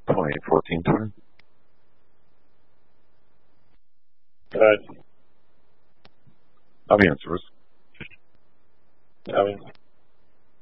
2814 turn. Good. I'll be in service. Copy.